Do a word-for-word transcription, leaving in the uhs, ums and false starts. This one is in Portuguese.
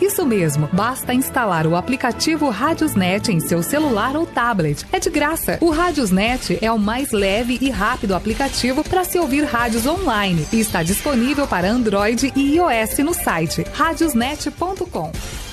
Isso mesmo, basta instalar o aplicativo Radiosnet em seu celular ou tablet. É de graça. O Radiosnet é o mais leve e rápido aplicativo para se ouvir rádios online e está disponível para Android e iOS no site radiosnet ponto com.